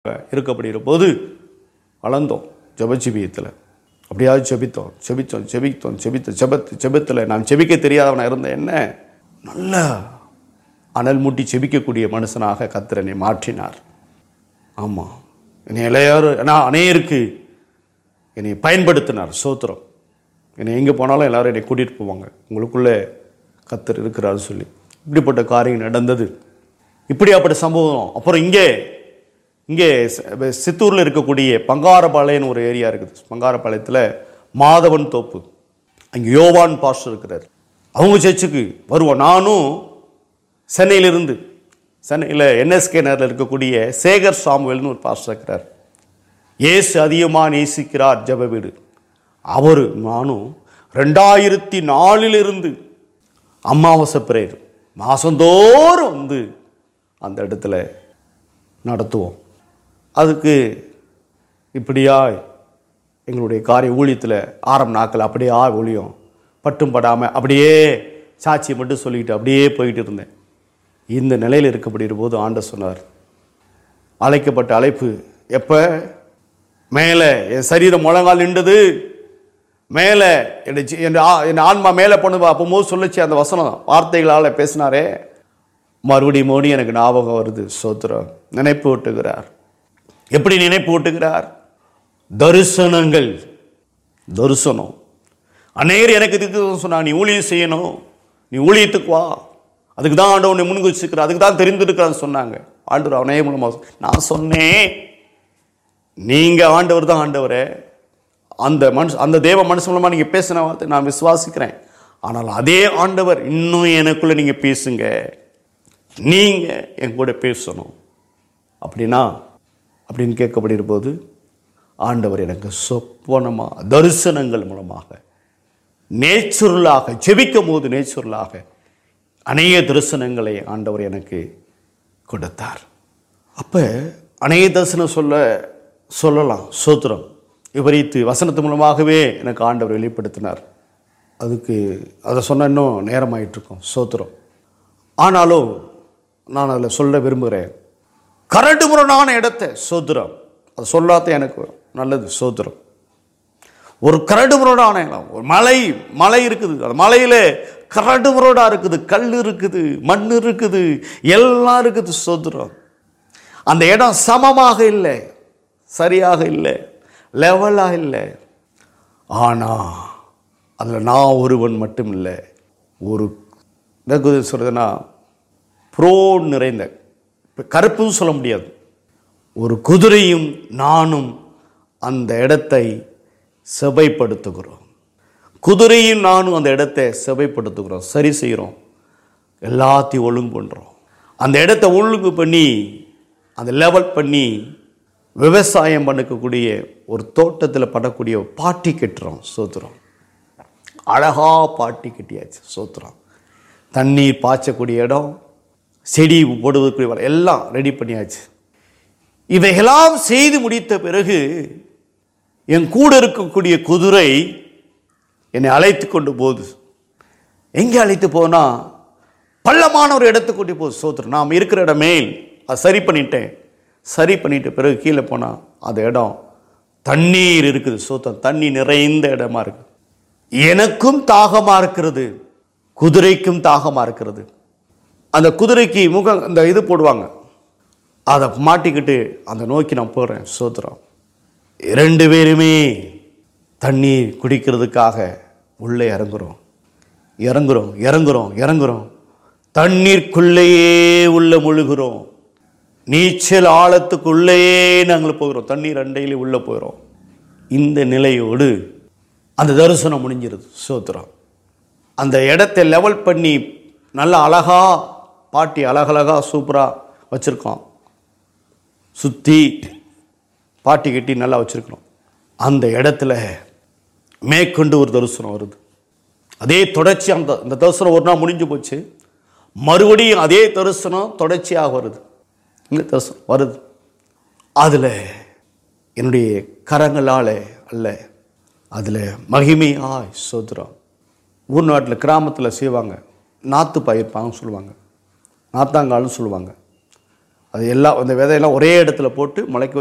இருக்கப்படுகிற போது வளர்ந்தோம் ஜெபஜீவியத்தில். அப்படியாவது ஜெபத்தில் நான் ஜெபிக்க தெரியாதவனாக இருந்தேன். என்ன நல்ல அனல் மூட்டி ஜெபிக்கக்கூடிய மனுஷனாக கர்த்தர் என்னை மாற்றினார். ஆமாம், என்னை அநேருக்கு என்னை பயன்படுத்தினார். சோத்திரம். என்னை எங்கே போனாலும் எல்லாரும் என்னை கூட்டிகிட்டு போவாங்க, உங்களுக்குள்ளே கர்த்தர் இருக்கிறாரு சொல்லி. இப்படிப்பட்ட காரியம் நடந்தது. இப்படியாப்பட்ட சம்பவம். அப்புறம் இங்கே சித்தூரில் இருக்கக்கூடிய பங்காரபாளையன்னு ஒரு ஏரியா இருக்குது. பங்காரபாளையத்தில் மாதவன் தோப்பு, அங்கே யோவான் பாஸ்டர் இருக்கிறார். அவங்க சர்ச்சுக்கு வருவோம். நானும் சென்னையில் NSK நகரில் இருக்கக்கூடிய சேகர் சாமுவேல்னு ஒரு பாஸ்டர் இருக்கிறார். இயேசு அதிகமாக நேசிக்கிறார் ஜெப வீடு. அவர் நானும் 2004 அமாவாசை பிரேயர் மாதந்தோறும் அந்த இடத்துல நடத்துவோம். அதுக்கு இப்படியா எங்களுடைய காரிய ஊழியத்தில் ஆரம்ப நாட்கள் அப்படியே ஊழியம் பட்டும் படாமல் அப்படியே சாட்சியை மட்டும் சொல்லிக்கிட்டு அப்படியே போயிட்டு இருந்தேன். இந்த நிலையில் இருக்கப்படுகிற போது ஆண்டவர் சொன்னார், அழைக்கப்பட்ட அழைப்பு எப்போ மேலே என் சரீரம் முழங்கால் நின்றது, மேலே என் ஆன்மா மேலே பொண்ணு அப்போது சொல்லிச்சு. அந்த வசனம் வார்த்தைகளால் பேசினாரே, மறுபடியும் எனக்கு ஞாபகம் வருது. சோத்திரம். நினைப்பு ஊட்டுகிறார். எப்படி நினைப்பு ஊட்டுகிறார்? தரிசனம். அநேகர் எனக்கு சொன்னாங்க, நீ ஊழியம் செய்யணும், நீ ஊழியத்துக்கு வா, அதுக்கு தான் ஆண்டவர் உன்னை முன்கு வச்சுக்கிறார், அதுக்கு தான் தெரிந்திருக்கிறான்னு சொன்னாங்க. ஆண்டவர் அவனே மூலமாக நான் சொன்னேன், நீங்கள் ஆண்டவர் தான் ஆண்டவரே, அந்த தேவ மனுஷன் மூலமாக நீங்கள் பேசின வார்த்தை நான் விசுவாசிக்கிறேன். ஆனால் அதே ஆண்டவர் இன்னும் எனக்குள்ளே நீங்கள் பேசுங்க, நீங்கள் என் கூட பேசணும் அப்படின்னு கேட்கப்படுகிற போது ஆண்டவர் எனக்கு சொப்பனமாக தரிசனங்கள் மூலமாக நேச்சுரலாக ஜெபிக்கும் போது நேச்சுரலாக அநேக தரிசனங்களை ஆண்டவர் எனக்கு கொடுத்தார். அப்போ அநேக தரிசனம் சொல்லலாம். சோத்திரம். விபரீத்து வசனத்து மூலமாகவே எனக்கு ஆண்டவர் வெளிப்படுத்தினார். அதை சொன்ன இன்னும் நேரமாயிட்டிருக்கோம். சோத்திரம். ஆனாலும் நான் அதில் சொல்ல விரும்புகிறேன், கரடு முரணான இடத்தை சோத்திரம் அது சொல்லாத எனக்கு நல்லது. சோத்திரம். ஒரு கரடு முரடான இடம், ஒரு மலை இருக்குது. அந்த மலையில் கரடு முரடா இருக்குது, கல் இருக்குது, மண் இருக்குது, எல்லாம் இருக்குது. சோத்திரம். அந்த இடம் சமமாக இல்லை, சரியாக இல்லை, லெவலாக இல்லை. ஆனால் அதில் நான் ஒருவன் மட்டும் இல்லை, ஒரு சொல்றதுன்னா ப்ரோ நிறைந்த, கருப்புன்னு சொல்ல முடியாது, ஒரு குதிரையும் நானும் அந்த இடத்தை செபைப்படுத்துகிறோம். குதிரையும் நானும் அந்த இடத்தை செபைப்படுத்துகிறோம், சரி செய்கிறோம், எல்லாத்தையும் ஒழுங்கு பண்ணுறோம். அந்த இடத்த ஒழுங்கு பண்ணி அந்த லெவல் பண்ணி விவசாயம் பண்ணக்கூடிய ஒரு தோட்டத்தில் பண்ணக்கூடிய பாட்டி கட்டுறோம். சோத்திரம். அழகா பாட்டி கட்டியாச்சு. சோத்திரம். தண்ணீர் பாய்ச்சக்கூடிய இடம், செடி போடுவதற்குரிய எல்லாம் ரெடி பண்ணியாச்சு. இவையெல்லாம் செய்து முடித்த பிறகு என் கூட இருக்கக்கூடிய குதிரை என்னை அழைத்து கொண்டு போகுது. எங்கே அழைத்து போனால் பள்ளமான ஒரு இடத்துக்கு கூட்டி போகுது. சோத்திரம். நாம் இருக்கிற இடமே அதை சரி பண்ணிட்ட பிறகு கீழே போனால் அந்த இடம் தண்ணீர் இருக்குது. சோத்திரம். தண்ணி நிறைந்த இடமா இருக்குது. எனக்கும் தாகமாக இருக்கிறது, குதிரைக்கும் தாகமாக இருக்கிறது. அந்த குதிரைக்கு இந்த இது போடுவாங்க, அதை மாட்டிக்கிட்டு அந்த நோக்கி நான் போகிறேன். சோத்திரம். 2 பேருமே தண்ணீர் குடிக்கிறதுக்காக உள்ளே இறங்குறோம். தண்ணீருக்குள்ளேயே உள்ள முழுகிறோம். நீச்சல் ஆழத்துக்குள்ளேயே நாங்கள் போகிறோம். தண்ணீர் அண்டையிலே உள்ளே போகிறோம். இந்த நிலையோடு அந்த தரிசனம் முடிஞ்சிருது. சோத்திரம். அந்த இடத்தை லெவல் பண்ணி நல்ல அழகா பாட்டி அழகழகா சூப்பராக வச்சுருக்கோம். சுற்றி பாட்டி கட்டி நல்லா வச்சுருக்கணும். அந்த இடத்துல மேற்கொண்டு ஒரு தரிசனம் வருது. அதே தொடர்ச்சி. அந்த தரிசனம் ஒரு நாள் முடிஞ்சு போச்சு. மறுபடியும் அதே தரிசனம் தொடர்ச்சியாக வருது. இந்த தரிசனம் வருது. அதில் என்னுடைய கரங்களால் அல்ல, அதில் மகிமையாய் சோத்திரம். ஊர் நாட்டில் கிராமத்தில் செய்வாங்க, நாற்று பயிர்ப்பாங்கன்னு சொல்லுவாங்க, நாத்தாங்கால்னு சொல்லுவாங்க. அது எல்லாம் அந்த விதையெல்லாம் ஒரே இடத்துல போட்டு முளைக்க